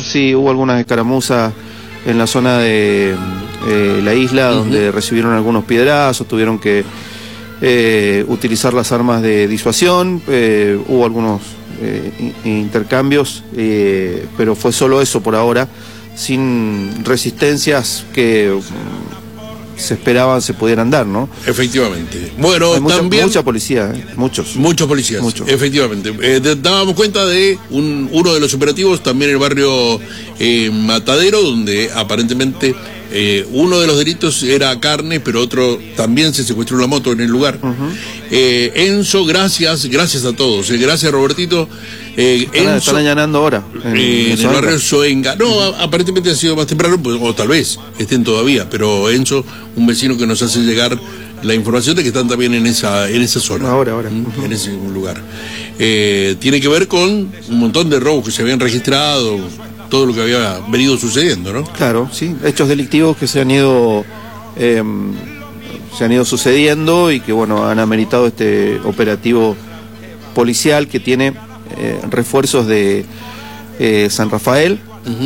sí, hubo algunas escaramuzas en la zona de la isla, donde recibieron algunos piedrazos, tuvieron que utilizar las armas de disuasión, hubo algunos intercambios, pero fue solo eso por ahora, sin resistencias que se esperaban se pudieran dar, ¿no? Efectivamente. Bueno, hay también... mucha policía, muchos policías, efectivamente. Dábamos cuenta de uno de los operativos también en el barrio Matadero, donde aparentemente uno de los delitos era carne, pero otro también se secuestró una moto en el lugar. Enzo, gracias a todos. Gracias, Robertito. Están allanando ahora en el barrio Soenga. No, aparentemente ha sido más temprano, pues, o tal vez estén todavía, pero Enzo, un vecino que nos hace llegar la información de que están también en esa zona. Ahora. En ese lugar. Tiene que ver con un montón de robos que se habían registrado, todo lo que había venido sucediendo, ¿no? Claro, sí, hechos delictivos que se han ido sucediendo y que, bueno, han ameritado este operativo policial que tiene refuerzos de San Rafael,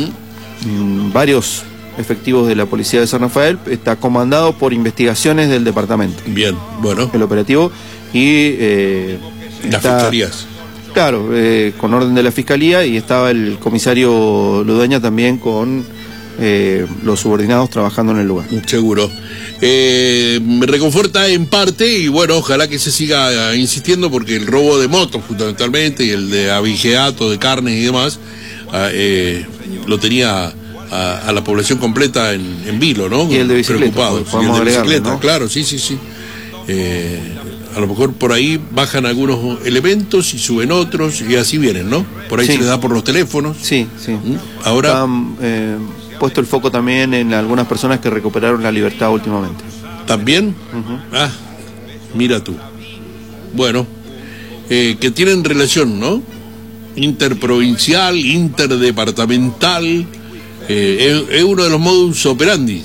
varios efectivos de la policía de San Rafael, está comandado por investigaciones del departamento. Bien, bueno. El operativo y las fiscalías. Claro, con orden de la Fiscalía, y estaba el comisario Ludeña también con los subordinados trabajando en el lugar. Seguro. Me reconforta en parte, y bueno, ojalá que se siga insistiendo, porque el robo de motos fundamentalmente y el de abigeato de carnes y demás lo tenía a la población completa en vilo, ¿no? Y el de bicicleta, preocupados. Podemos y el de bicicleta, ¿no? Claro, sí. A lo mejor por ahí bajan algunos elementos y suben otros, y así vienen, ¿no? Por ahí se les da por los teléfonos. Sí. Ahora... puesto el foco también en algunas personas que recuperaron la libertad últimamente. ¿También? Mira tú. Bueno, que tienen relación, ¿no? Interprovincial, interdepartamental, es uno de los modus operandi.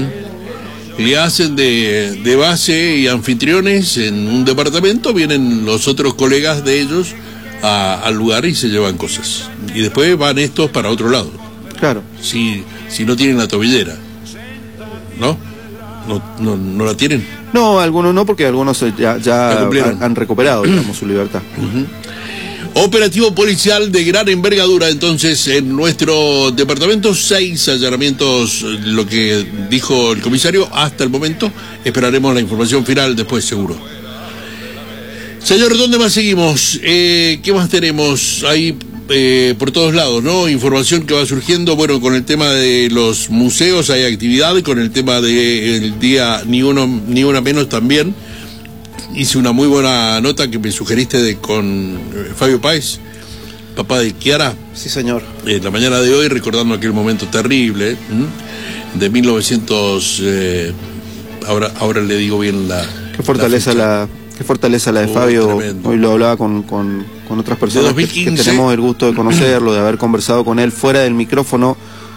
Le hacen de base y anfitriones en un departamento, vienen los otros colegas de ellos al lugar y se llevan cosas. Y después van estos para otro lado. Claro. Si no tienen la tobillera, ¿no? ¿No la tienen? No, algunos no, porque algunos ya han recuperado, digamos, su libertad. Operativo policial de gran envergadura, entonces, en nuestro departamento. 6 allanamientos, lo que dijo el comisario hasta el momento. Esperaremos la información final después, seguro. Señor, ¿dónde más seguimos? ¿Qué más tenemos ahí? Por todos lados, ¿no? Información que va surgiendo, bueno, con el tema de los museos hay actividad, con el tema del día Ni Una Menos también. Hice una muy buena nota que me sugeriste con Fabio Páez, papá de Kiara. Sí, señor. La mañana de hoy, recordando aquel momento terrible, de 1900, ahora le digo bien la... Qué fortaleza la de Fabio. Tremendo. Hoy lo hablaba con otras personas que tenemos el gusto de conocerlo, de haber conversado con él fuera del micrófono,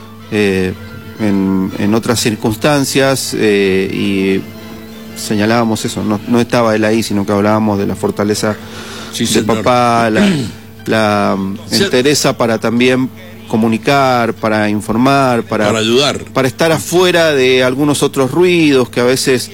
en otras circunstancias, y señalábamos eso, no estaba él ahí, sino que hablábamos de la fortaleza de papá, la entereza para también comunicar, para informar, para ayudar, para estar afuera de algunos otros ruidos que a veces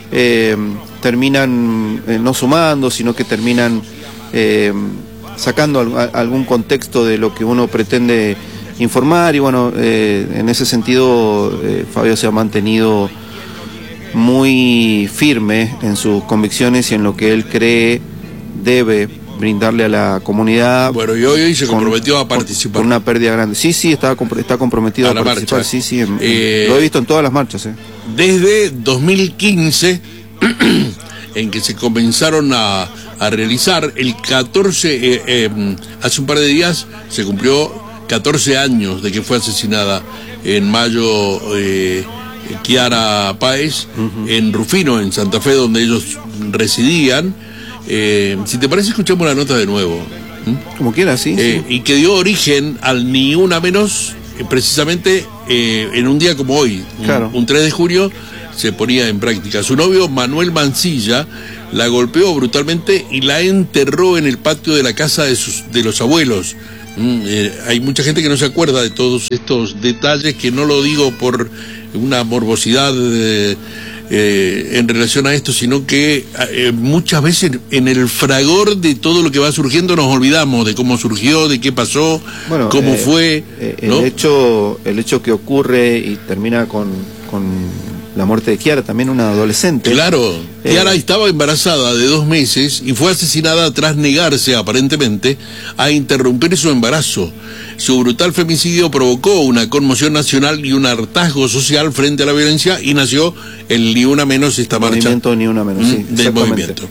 terminan no sumando, sino que terminan sacando algún contexto de lo que uno pretende informar. Y bueno, en ese sentido Fabio se ha mantenido muy firme en sus convicciones y en lo que él cree debe brindarle a la comunidad. Bueno, y hoy se comprometió a participar. Con una pérdida grande. Sí, está comprometido a participar. Marcha. Sí, lo he visto en todas las marchas. Desde 2015, en que se comenzaron a realizar el 14, hace un par de días se cumplió 14 años de que fue asesinada en mayo Kiara Páez, en Rufino, en Santa Fe, donde ellos residían. Si te parece, escuchamos la nota de nuevo. Como quieras, sí. Y que dio origen al Ni Una Menos, precisamente en un día como hoy, claro. un 3 de julio, se ponía en práctica. Su novio, Manuel Mancilla, la golpeó brutalmente y la enterró en el patio de la casa de los abuelos. Hay mucha gente que no se acuerda de todos estos detalles, que no lo digo por una morbosidad en relación a esto, sino que muchas veces en el fragor de todo lo que va surgiendo nos olvidamos de cómo surgió, de qué pasó, bueno, cómo fue, ¿no? el hecho que ocurre y termina con la muerte de Kiara, también una adolescente. Claro, Kiara estaba embarazada de 2 meses y fue asesinada tras negarse, aparentemente, a interrumpir su embarazo. Su brutal femicidio provocó una conmoción nacional y un hartazgo social frente a la violencia, y nació el Ni Una Menos, esta marcha. Movimiento Ni Una Menos, sí, del movimiento.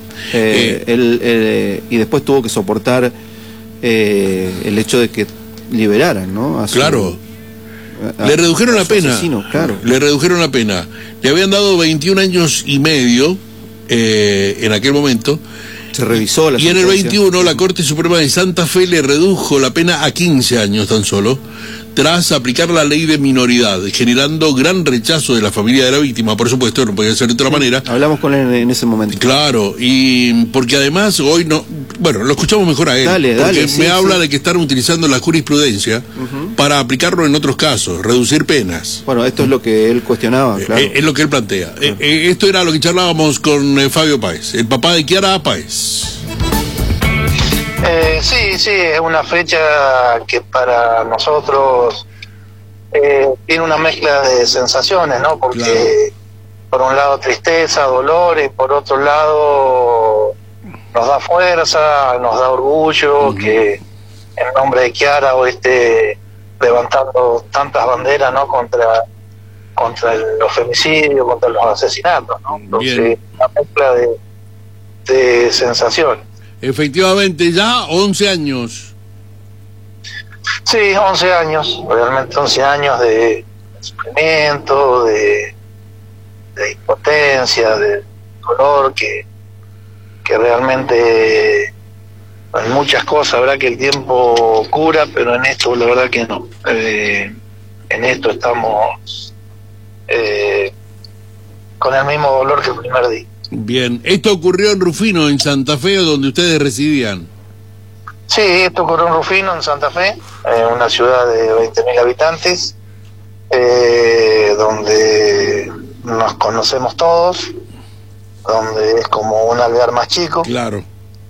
Y después tuvo que soportar el hecho de que liberaran, ¿no? Claro. Le redujeron la pena. Asesino, claro. Le redujeron la pena. Le habían dado 21 años y medio en aquel momento. Se revisó la sentencia. Y en el 21 la Corte Suprema de Santa Fe le redujo la pena a 15 años tan solo, tras aplicar la ley de minoridad, generando gran rechazo de la familia de la víctima. Por supuesto, no podía ser de otra manera. Hablamos con él en ese momento. Claro, y porque además hoy no... Bueno, lo escuchamos mejor a él. Porque me habla de que están utilizando la jurisprudencia para aplicarlo en otros casos, reducir penas. Bueno, esto es lo que él cuestionaba, claro. Es lo que él plantea. Esto era lo que charlábamos con Fabio Páez, el papá de Kiara Páez. Sí, es una fecha que para nosotros tiene una mezcla de sensaciones, ¿no? Porque claro, por un lado tristeza, dolor, y por otro lado nos da fuerza, nos da orgullo que en nombre de Kiara hoy esté levantando tantas banderas, ¿no? contra los femicidios, contra los asesinatos, ¿no? Entonces, una mezcla de sensaciones. Efectivamente, ya 11 años. Sí, 11 años, realmente 11 años de sufrimiento, de impotencia, de dolor, que realmente en muchas cosas, verdad que el tiempo cura, pero en esto la verdad que no. En esto estamos con el mismo dolor que el primer día. Bien, esto ocurrió en Rufino, en Santa Fe, donde ustedes residían. Sí, esto ocurrió en Rufino, en Santa Fe, una ciudad de 20.000 habitantes, donde nos conocemos todos, donde es como un alvear más chico. Claro.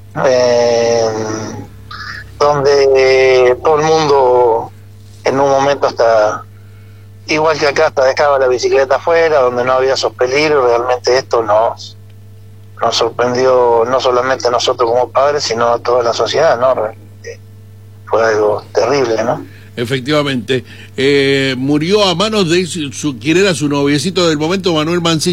Donde todo el mundo en un momento hasta, igual que acá, hasta dejaba la bicicleta afuera, donde no había esos peligros. Realmente esto nos sorprendió no solamente a nosotros como padres, sino a toda la sociedad, ¿no? Realmente fue algo terrible, ¿no? Efectivamente. Murió a manos de quien era su noviecito del momento, Manuel Mancilla.